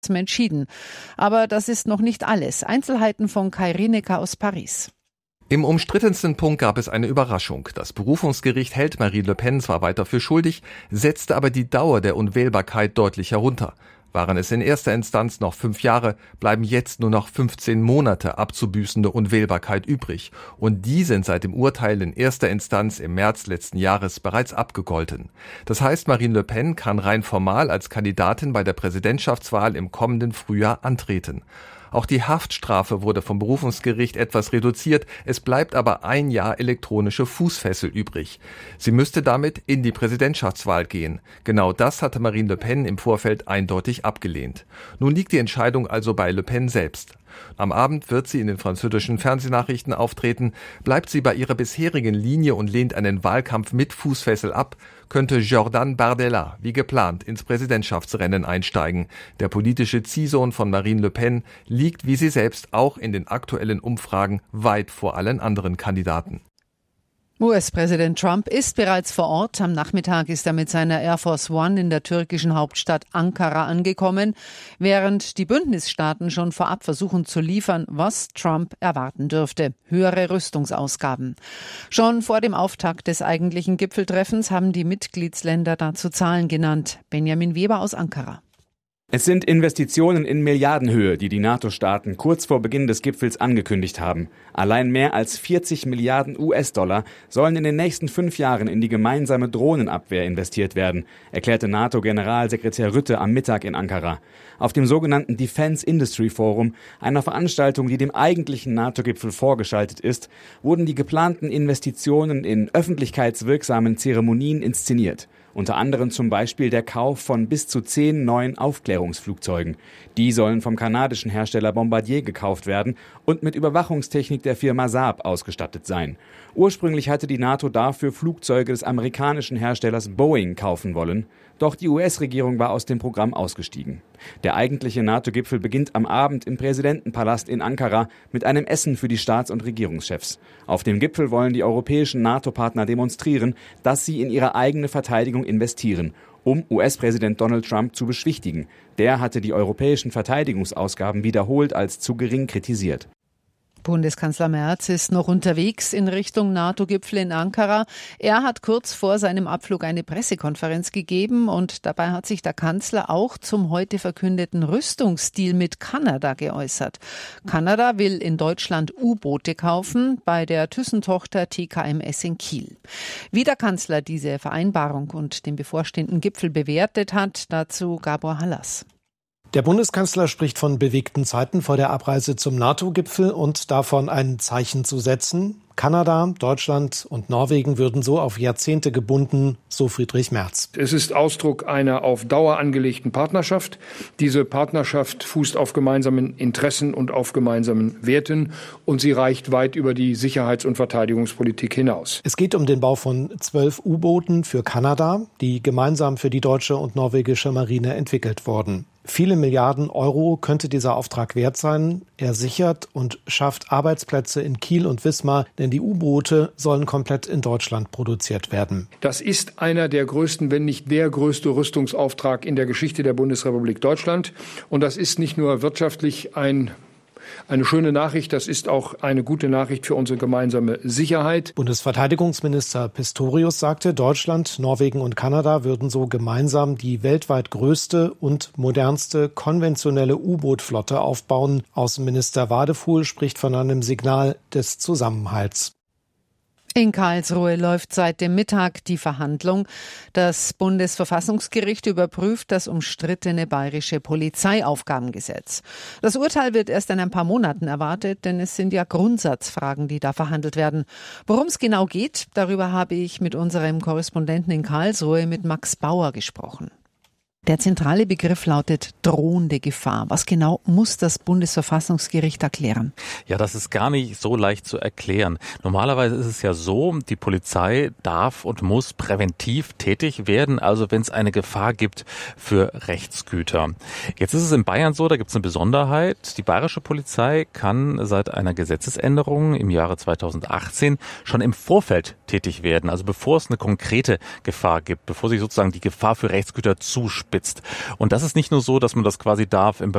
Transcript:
entschieden. Aber das ist noch nicht alles. Einzelheiten von Kai Rinecker aus Paris. Im umstrittensten Punkt gab es eine Überraschung. Das Berufungsgericht hält Marine Le Pen zwar weiter für schuldig, setzte aber die Dauer der Unwählbarkeit deutlich herunter. Waren es in erster Instanz noch 5 Jahre, bleiben jetzt nur noch 15 Monate abzubüßende Unwählbarkeit übrig. Und die sind seit dem Urteil in erster Instanz im März letzten Jahres bereits abgegolten. Das heißt, Marine Le Pen kann rein formal als Kandidatin bei der Präsidentschaftswahl im kommenden Frühjahr antreten. Auch die Haftstrafe wurde vom Berufungsgericht etwas reduziert. Es bleibt aber 1 Jahr elektronische Fußfessel übrig. Sie müsste damit in die Präsidentschaftswahl gehen. Genau das hatte Marine Le Pen im Vorfeld eindeutig abgelehnt. Nun liegt die Entscheidung also bei Le Pen selbst. Am Abend wird sie in den französischen Fernsehnachrichten auftreten. Bleibt sie bei ihrer bisherigen Linie und lehnt einen Wahlkampf mit Fußfessel ab, könnte Jordan Bardella wie geplant ins Präsidentschaftsrennen einsteigen. Der politische Ziehsohn von Marine Le Pen liegt wie sie selbst auch in den aktuellen Umfragen weit vor allen anderen Kandidaten. US-Präsident Trump ist bereits vor Ort. Am Nachmittag ist er mit seiner Air Force One in der türkischen Hauptstadt Ankara angekommen, während die Bündnisstaaten schon vorab versuchen zu liefern, was Trump erwarten dürfte: höhere Rüstungsausgaben. Schon vor dem Auftakt des eigentlichen Gipfeltreffens haben die Mitgliedsländer dazu Zahlen genannt. Benjamin Weber aus Ankara. Es sind Investitionen in Milliardenhöhe, die die NATO-Staaten kurz vor Beginn des Gipfels angekündigt haben. Allein mehr als 40 Milliarden US-Dollar sollen in den nächsten 5 Jahren in die gemeinsame Drohnenabwehr investiert werden, erklärte NATO-Generalsekretär Rutte am Mittag in Ankara. Auf dem sogenannten Defense Industry Forum, einer Veranstaltung, die dem eigentlichen NATO-Gipfel vorgeschaltet ist, wurden die geplanten Investitionen in öffentlichkeitswirksamen Zeremonien inszeniert. Unter anderem zum Beispiel der Kauf von bis zu 10 neuen Aufklärungsflugzeugen. Die sollen vom kanadischen Hersteller Bombardier gekauft werden und mit Überwachungstechnik der Firma Saab ausgestattet sein. Ursprünglich hatte die NATO dafür Flugzeuge des amerikanischen Herstellers Boeing kaufen wollen. Doch die US-Regierung war aus dem Programm ausgestiegen. Der eigentliche NATO-Gipfel beginnt am Abend im Präsidentenpalast in Ankara mit einem Essen für die Staats- und Regierungschefs. Auf dem Gipfel wollen die europäischen NATO-Partner demonstrieren, dass sie in ihre eigene Verteidigung investieren, um US-Präsident Donald Trump zu beschwichtigen. Der hatte die europäischen Verteidigungsausgaben wiederholt als zu gering kritisiert. Bundeskanzler Merz ist noch unterwegs in Richtung NATO-Gipfel in Ankara. Er hat kurz vor seinem Abflug eine Pressekonferenz gegeben und dabei hat sich der Kanzler auch zum heute verkündeten Rüstungsdeal mit Kanada geäußert. Kanada will in Deutschland U-Boote kaufen bei der Thyssen-Tochter TKMS in Kiel. Wie der Kanzler diese Vereinbarung und den bevorstehenden Gipfel bewertet hat, dazu Gabor Hallas. Der Bundeskanzler spricht von bewegten Zeiten vor der Abreise zum NATO-Gipfel und davon, ein Zeichen zu setzen. Kanada, Deutschland und Norwegen würden so auf Jahrzehnte gebunden, so Friedrich Merz. Es ist Ausdruck einer auf Dauer angelegten Partnerschaft. Diese Partnerschaft fußt auf gemeinsamen Interessen und auf gemeinsamen Werten und sie reicht weit über die Sicherheits- und Verteidigungspolitik hinaus. Es geht um den Bau von 12 U-Booten für Kanada, die gemeinsam für die deutsche und norwegische Marine entwickelt wurden. Viele Milliarden Euro könnte dieser Auftrag wert sein. Er sichert und schafft Arbeitsplätze in Kiel und Wismar, denn die U-Boote sollen komplett in Deutschland produziert werden. Das ist einer der größten, wenn nicht der größte Rüstungsauftrag in der Geschichte der Bundesrepublik Deutschland. Und das ist nicht nur wirtschaftlich eine schöne Nachricht, das ist auch eine gute Nachricht für unsere gemeinsame Sicherheit. Bundesverteidigungsminister Pistorius sagte, Deutschland, Norwegen und Kanada würden so gemeinsam die weltweit größte und modernste konventionelle U-Boot-Flotte aufbauen. Außenminister Wadefuhl spricht von einem Signal des Zusammenhalts. In Karlsruhe läuft seit dem Mittag die Verhandlung. Das Bundesverfassungsgericht überprüft das umstrittene bayerische Polizeiaufgabengesetz. Das Urteil wird erst in ein paar Monaten erwartet, denn es sind ja Grundsatzfragen, die da verhandelt werden. Worum es genau geht, darüber habe ich mit unserem Korrespondenten in Karlsruhe, mit Max Bauer, gesprochen. Der zentrale Begriff lautet drohende Gefahr. Was genau muss das Bundesverfassungsgericht erklären? Ja, das ist gar nicht so leicht zu erklären. Normalerweise ist es ja so, die Polizei darf und muss präventiv tätig werden, also wenn es eine Gefahr gibt für Rechtsgüter. Jetzt ist es in Bayern so, da gibt es eine Besonderheit. Die bayerische Polizei kann seit einer Gesetzesänderung im Jahre 2018 schon im Vorfeld tätig werden, also bevor es eine konkrete Gefahr gibt, bevor sich sozusagen die Gefahr für Rechtsgüter zuspitzt. Und das ist nicht nur so, dass man das quasi darf im